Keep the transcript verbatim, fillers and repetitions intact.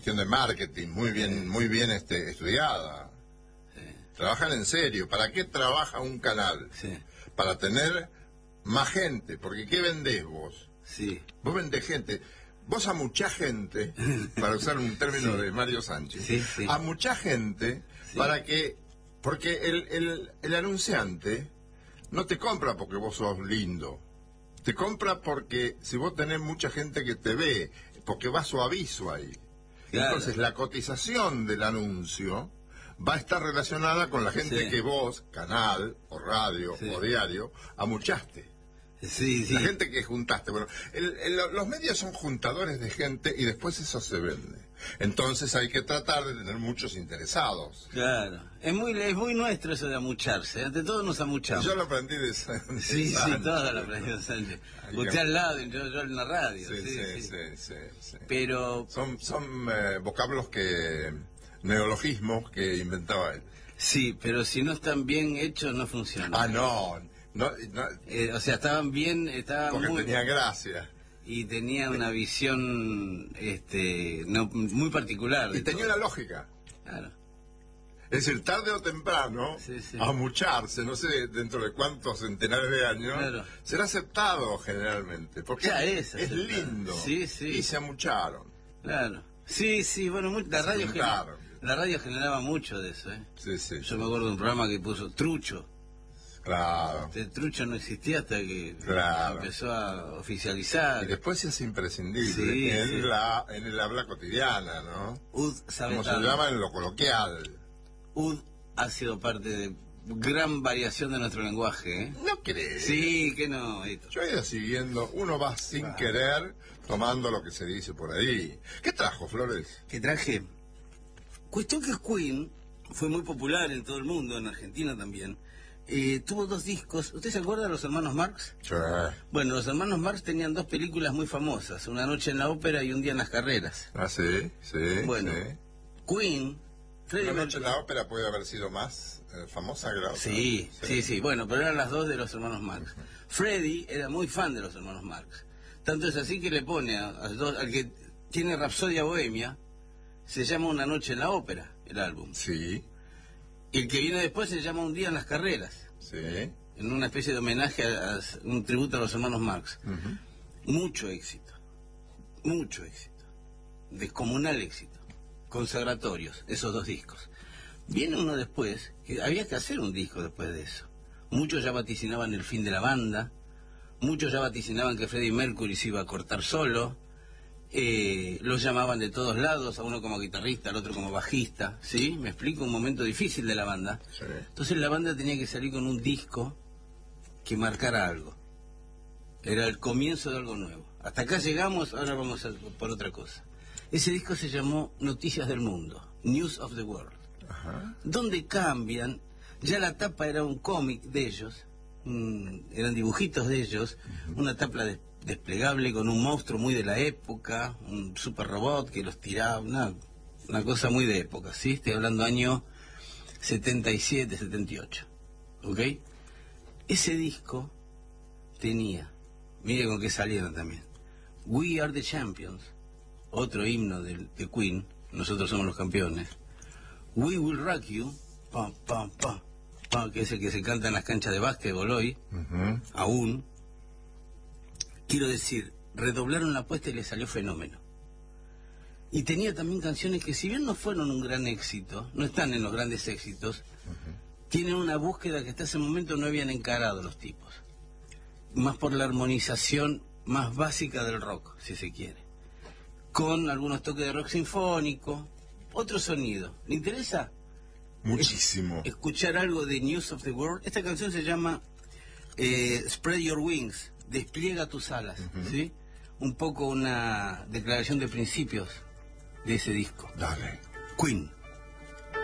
cuestión de marketing muy bien, muy bien este, estudiada. Sí. Trabajan en serio. ¿Para qué trabaja un canal? Sí. Para tener más gente. Porque ¿qué vendés vos? Sí. Vos vendés gente. Vos a mucha gente, para usar un término Sí. de Mario Sánchez, Sí, sí. a mucha gente Sí. para que... Porque el, el, el anunciante no te compra porque vos sos lindo. Te compra porque si vos tenés mucha gente que te ve, porque va su aviso ahí. Claro. Entonces la cotización del anuncio va a estar relacionada con la gente Sí. que vos, canal, o radio, Sí. o diario, amuchaste. Sí, sí. La gente que juntaste. Bueno, el, el, los medios son juntadores de gente y después eso se vende. Entonces hay que tratar de tener muchos interesados. Claro. Es muy, es muy nuestro eso de amucharse. Ante todo nos amuchamos. Yo lo aprendí de Sánchez. Sí, sí, todo lo aprendí de Sánchez. Usted al lado, yo, yo en la radio. Sí, Sí, sí, sí. sí, sí, sí. Pero... Son, son eh, vocablos que... neologismos que inventaba él. Sí, pero si no están bien hechos no funcionan. Ah, no. no, no Eh, o sea, estaban bien, estaban porque muy... tenía gracia. Y tenía una visión este no, muy particular. Y tenía todo. una lógica. Claro. Es decir, tarde o temprano, Sí, sí. a mucharse, no sé dentro de cuántos centenares de años, Claro. será aceptado generalmente. Porque Ya es, es es aceptado. lindo. Sí, sí. Y se amucharon. Claro. Sí, sí, bueno, muy- la, Se radio gener- juntaron. la radio generaba mucho de eso, ¿eh? Sí, sí. Yo me acuerdo de un programa que puso Trucho. Claro. El Trucho no existía hasta que Claro. empezó a oficializar. Y después es imprescindible Sí, en, sí. La, en el habla cotidiana, ¿no? Ud sabe Como se tanto. llama en lo coloquial. Ud ha sido parte de gran variación de nuestro lenguaje, ¿eh? No crees. Sí, que no. Hito. Yo he ido siguiendo, uno va sin querer tomando lo que se dice por ahí. ¿Qué trajo, Flores? Que traje. Cuestión que Queen fue muy popular en todo el mundo, en Argentina también. Eh, tuvo dos discos. ¿Usted se acuerda de los hermanos Marx? Sí. Bueno, los hermanos Marx tenían dos películas muy famosas, Una noche en la ópera y Un día en las carreras. Ah, sí, sí. Bueno, sí. Queen, Freddie Una noche en la Mercury- ópera puede haber sido más eh, famosa que la otra. Sí, sí, sí, bueno, pero eran las dos de los hermanos Marx. Freddie era muy fan de los hermanos Marx. Tanto es así que le pone a, a dos, al que tiene Rapsodia Bohemia, se llama Una noche en la ópera, el álbum. Sí, Y el que viene después se llama Un día en las carreras, sí. en una especie de homenaje, a, a un tributo a los hermanos Marx. Ujú. Mucho éxito, mucho éxito, descomunal éxito, consagratorios, esos dos discos. Viene uno después, que había que hacer un disco después de eso. Muchos ya vaticinaban el fin de la banda, muchos ya vaticinaban que Freddie Mercury se iba a cortar solo, eh, los llamaban de todos lados, a uno como guitarrista, al otro como bajista, ¿sí? Me explico, un momento difícil de la banda. Sí. Entonces la banda tenía que salir con un disco que marcara algo. Era el comienzo de algo nuevo. Hasta acá llegamos, ahora vamos a por otra cosa. Ese disco se llamó Noticias del Mundo, News of the World, Ajá. donde cambian, ya la tapa era un cómic de ellos, mm, eran dibujitos de ellos, una tapa de- desplegable con un monstruo muy de la época, un super robot que los tiraba, una, una cosa muy de época, ¿sí? Estoy hablando año setenta y siete, setenta y ocho, ¿ok? Ese disco tenía, mire con qué salieron también, We Are the Champions, otro himno de, de Queen, nosotros somos los campeones, We Will Rock You, pam, pam, pam, pam, que es el que se canta en las canchas de básquetbol hoy, Ujú. aún. Quiero decir, redoblaron la apuesta y le salió fenómeno. Y tenía también canciones que si bien no fueron un gran éxito, no están en los grandes éxitos, tienen una búsqueda que hasta ese momento no habían encarado los tipos. Más por la armonización más básica del rock, si se quiere. Con algunos toques de rock sinfónico, otro sonido. ¿Le interesa Muchísimo. escuchar algo de News of the World? Esta canción se llama eh, Spread Your Wings, despliega tus alas, ¿sí? Un poco una declaración de principios de ese disco. Dale. Queen.